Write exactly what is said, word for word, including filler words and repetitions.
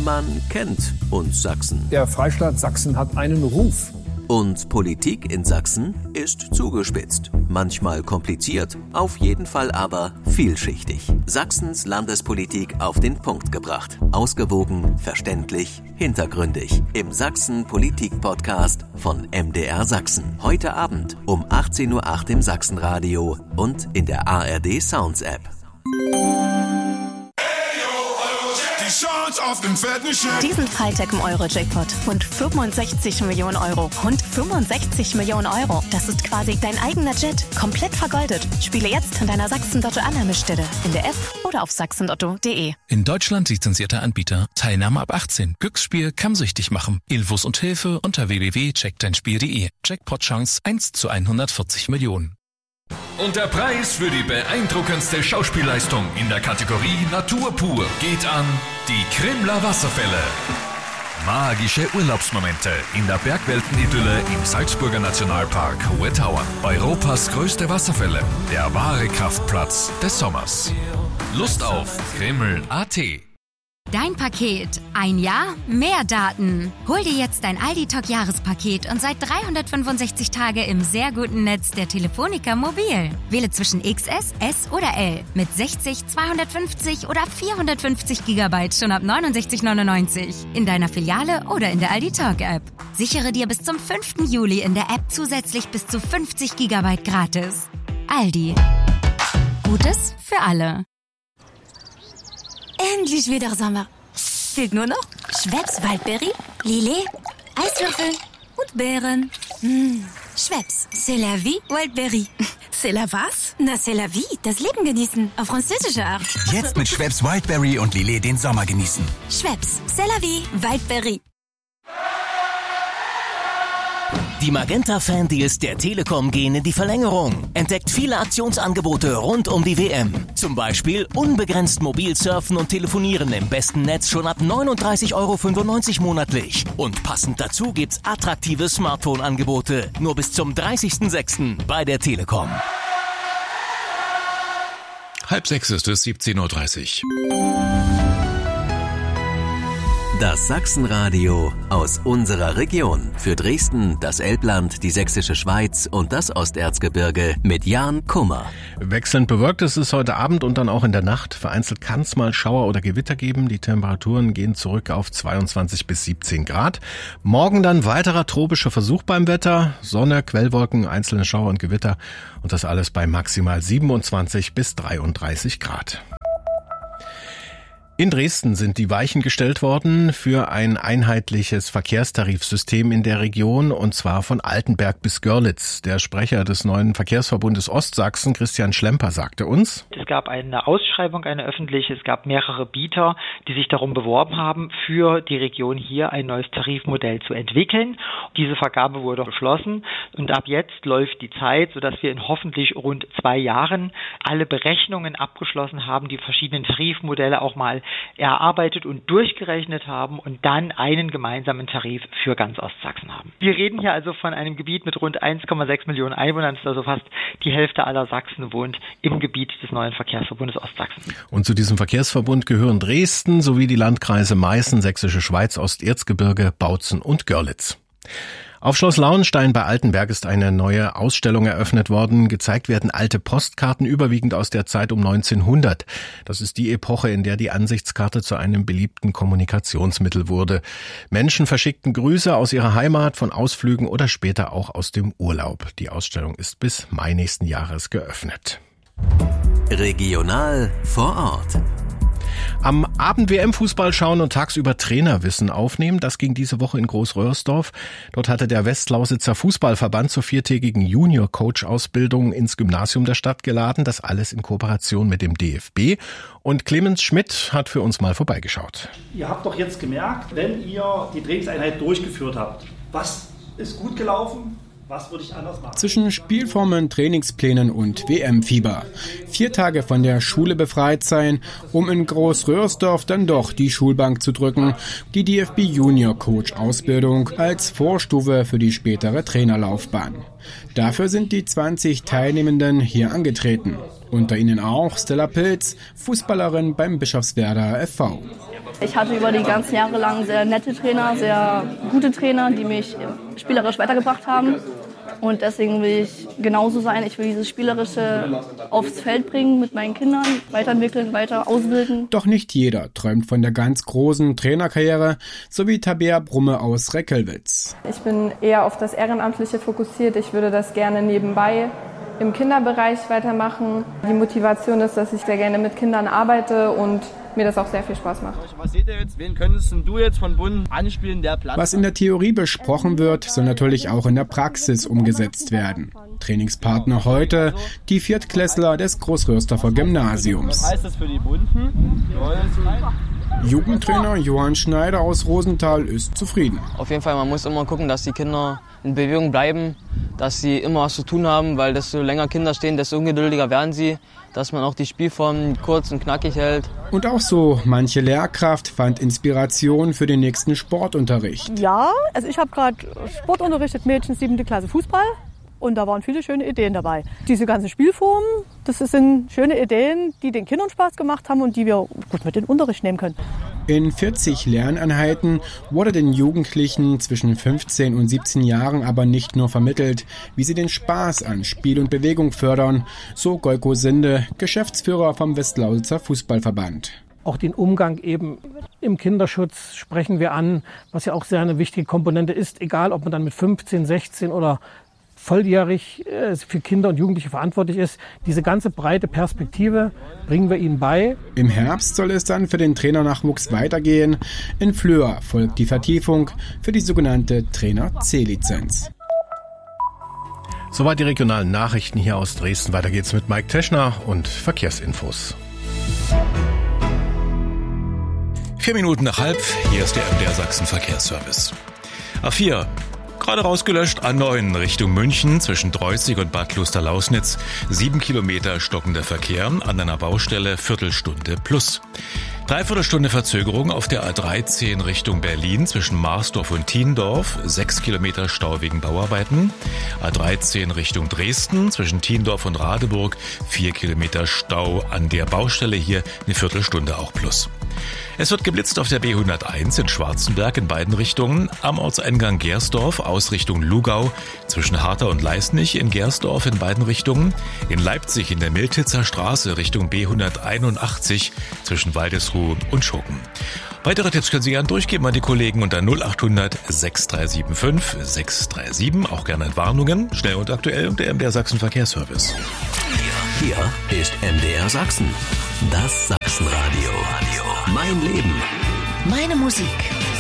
Man kennt uns Sachsen. Der Freistaat Sachsen hat einen Ruf. Und Politik in Sachsen ist zugespitzt. Manchmal kompliziert, auf jeden Fall aber vielschichtig. Sachsens Landespolitik auf den Punkt gebracht. Ausgewogen, verständlich, hintergründig. Im Sachsen-Politik-Podcast von M D R Sachsen. Heute Abend um achtzehn Uhr acht im Sachsenradio und in der A R D Sounds App. Diesen Freitag im Euro-Jackpot. Rund fünfundsechzig Millionen Euro. Rund fünfundsechzig Millionen Euro. Das ist quasi dein eigener Jet. Komplett vergoldet. Spiele jetzt an deiner Sachsen-Lotto-Annahmestelle. In der App oder auf sachsen lotto punkt de. In Deutschland lizenzierter Anbieter. Teilnahme ab achtzehn. Glücksspiel kann süchtig machen. Infos und Hilfe unter w w w punkt check dein spiel punkt de. Jackpot-Chance eins zu hundertvierzig Millionen. Und der Preis für die beeindruckendste Schauspielleistung in der Kategorie Natur pur geht an die Krimler Wasserfälle. Magische Urlaubsmomente in der Bergweltenidylle im Salzburger Nationalpark Hohe Tauern. Europas größte Wasserfälle, der wahre Kraftplatz des Sommers. Lust auf Krimml punkt a t. Dein Paket. Ein Jahr, mehr Daten. Hol dir jetzt dein Aldi-Talk-Jahrespaket und sei dreihundertfünfundsechzig Tage im sehr guten Netz der Telefonica Mobil. Wähle zwischen X S, S oder L mit sechzig, zweihundertfünfzig oder vierhundertfünfzig Gigabyte schon ab neunundsechzig neunundneunzig in deiner Filiale oder in der Aldi-Talk-App. Sichere dir bis zum fünften Juli in der App zusätzlich bis zu fünfzig Gigabyte gratis. Aldi. Gutes für alle. Endlich wieder Sommer. Fehlt nur noch Schweppes Waldberry, Lillet, Eiswürfel und Beeren. Mmh. Schweppes, c'est la vie, Waldberry. C'est la was? Na, c'est la vie, das Leben genießen, auf französische Art. Jetzt mit Schweppes Wildberry und Lillet den Sommer genießen. Schweppes, c'est la vie, Waldberry. Die Magenta-Fan-Deals der Telekom gehen in die Verlängerung. Entdeckt viele Aktionsangebote rund um die W M. Zum Beispiel unbegrenzt mobil surfen und telefonieren im besten Netz schon ab neununddreißig Euro fünfundneunzig monatlich. Und passend dazu gibt's attraktive Smartphone-Angebote. Nur bis zum dreißigsten sechsten bei der Telekom. Halb sechs ist es, siebzehn Uhr dreißig. Das Sachsenradio aus unserer Region. Für Dresden, das Elbland, die Sächsische Schweiz und das Osterzgebirge mit Jan Kummer. Wechselnd bewölkt ist es heute Abend und dann auch in der Nacht. Vereinzelt kann es mal Schauer oder Gewitter geben. Die Temperaturen gehen zurück auf zweiundzwanzig bis siebzehn Grad. Morgen dann weiterer tropischer Versuch beim Wetter. Sonne, Quellwolken, einzelne Schauer und Gewitter. Und das alles bei maximal siebenundzwanzig bis dreiunddreißig Grad. In Dresden sind die Weichen gestellt worden für ein einheitliches Verkehrstarifsystem in der Region, und zwar von Altenberg bis Görlitz. Der Sprecher des neuen Verkehrsverbundes Ostsachsen, Christian Schlemper, sagte uns: Es gab eine Ausschreibung, eine öffentliche, es gab mehrere Bieter, die sich darum beworben haben, für die Region hier ein neues Tarifmodell zu entwickeln. Diese Vergabe wurde beschlossen und ab jetzt läuft die Zeit, sodass wir in hoffentlich rund zwei Jahren alle Berechnungen abgeschlossen haben, die verschiedenen Tarifmodelle auch mal erarbeitet und durchgerechnet haben und dann einen gemeinsamen Tarif für ganz Ostsachsen haben. Wir reden hier also von einem Gebiet mit rund eins Komma sechs Millionen Einwohnern, also fast die Hälfte aller Sachsen wohnt im Gebiet des neuen Verkehrsverbundes Ostsachsen. Und zu diesem Verkehrsverbund gehören Dresden sowie die Landkreise Meißen, Sächsische Schweiz, Osterzgebirge, Bautzen und Görlitz. Auf Schloss Lauenstein bei Altenberg ist eine neue Ausstellung eröffnet worden. Gezeigt werden alte Postkarten, überwiegend aus der Zeit um neunzehnhundert. Das ist die Epoche, in der die Ansichtskarte zu einem beliebten Kommunikationsmittel wurde. Menschen verschickten Grüße aus ihrer Heimat, von Ausflügen oder später auch aus dem Urlaub. Die Ausstellung ist bis Mai nächsten Jahres geöffnet. Regional vor Ort. Am Abend W M-Fußball schauen und tagsüber Trainerwissen aufnehmen. Das ging diese Woche in Großröhrsdorf. Dort hatte der Westlausitzer Fußballverband zur viertägigen Junior-Coach-Ausbildung ins Gymnasium der Stadt geladen. Das alles in Kooperation mit dem D F B. Und Clemens Schmidt hat für uns mal vorbeigeschaut. Ihr habt doch jetzt gemerkt, wenn ihr die Trainingseinheit durchgeführt habt, was ist gut gelaufen? Was würde ich anders machen? Zwischen Spielformen, Trainingsplänen und W M-Fieber. Vier Tage von der Schule befreit sein, um in Großröhrsdorf dann doch die Schulbank zu drücken. Die D F B Junior Coach Ausbildung als Vorstufe für die spätere Trainerlaufbahn. Dafür sind die zwanzig Teilnehmenden hier angetreten. Unter ihnen auch Stella Pilz, Fußballerin beim Bischofswerder F V. Ich hatte über die ganzen Jahre lang sehr nette Trainer, sehr gute Trainer, die mich spielerisch weitergebracht haben. Und deswegen will ich genauso sein. Ich will dieses Spielerische aufs Feld bringen mit meinen Kindern, weiterentwickeln, weiter ausbilden. Doch nicht jeder träumt von der ganz großen Trainerkarriere, so wie Tabea Brumme aus Reckelwitz. Ich bin eher auf das Ehrenamtliche fokussiert. Ich würde das gerne nebenbei im Kinderbereich weitermachen. Die Motivation ist, dass ich sehr gerne mit Kindern arbeite und mir das auch sehr viel Spaß macht. Was seht ihr jetzt? Wen könntest du jetzt von Bund anspielen, der Platz? Was in der Theorie besprochen wird, soll natürlich auch in der Praxis umgesetzt werden. Trainingspartner heute die Viertklässler des Großröhrsdorfer Gymnasiums. Was heißt das für die Bunten? Jugendtrainer Johann Schneider aus Rosenthal ist zufrieden. Auf jeden Fall, man muss immer gucken, dass die Kinder in Bewegung bleiben, dass sie immer was zu tun haben, weil desto länger Kinder stehen, desto ungeduldiger werden sie, dass man auch die Spielformen kurz und knackig hält. Und auch so manche Lehrkraft fand Inspiration für den nächsten Sportunterricht. Ja, also ich habe gerade Sport unterrichtet, Mädchen siebte Klasse Fußball. Und da waren viele schöne Ideen dabei. Diese ganzen Spielformen, das sind schöne Ideen, die den Kindern Spaß gemacht haben und die wir gut mit in den Unterricht nehmen können. In vierzig Lerneinheiten wurde den Jugendlichen zwischen fünfzehn und siebzehn Jahren aber nicht nur vermittelt, wie sie den Spaß an Spiel und Bewegung fördern, so Golko Sinde, Geschäftsführer vom Westlausitzer Fußballverband. Auch den Umgang eben im Kinderschutz sprechen wir an, was ja auch sehr eine wichtige Komponente ist, egal ob man dann mit fünfzehn, sechzehn oder volljährig für Kinder und Jugendliche verantwortlich ist. Diese ganze breite Perspektive bringen wir ihnen bei. Im Herbst soll es dann für den Trainernachwuchs weitergehen. In Flöa folgt die Vertiefung für die sogenannte Trainer-C-Lizenz. Soweit die regionalen Nachrichten hier aus Dresden. Weiter geht's mit Mike Teschner und Verkehrsinfos. Vier Minuten nach halb, hier ist der M D R Sachsen Verkehrsservice. A vier. Gerade rausgelöscht, A neun Richtung München zwischen Dreußig und Bad Klosterlausnitz. Sieben Kilometer stockender Verkehr an einer Baustelle, Viertelstunde plus. Dreiviertelstunde Verzögerung auf der A dreizehn Richtung Berlin zwischen Marsdorf und Thiendorf. Sechs Kilometer Stau wegen Bauarbeiten. A dreizehn Richtung Dresden zwischen Thiendorf und Radeburg. Vier Kilometer Stau an der Baustelle, hier eine Viertelstunde auch plus. Es wird geblitzt auf der B hunderteins in Schwarzenberg in beiden Richtungen, am Ortseingang Gersdorf aus Richtung Lugau, zwischen Harter und Leisnig in Gersdorf in beiden Richtungen, in Leipzig in der Miltitzer Straße Richtung B hunderteinundachtzig zwischen Waldesruh und Schoken. Weitere Tipps können Sie gerne durchgeben an die Kollegen unter null acht hundert sechs drei sieben fünf sechs drei sieben, auch gerne Entwarnungen, schnell und aktuell und der M D R Sachsen Verkehrsservice. Hier, hier ist M D R Sachsen, das Sachsenradio. Mein Leben. Meine Musik.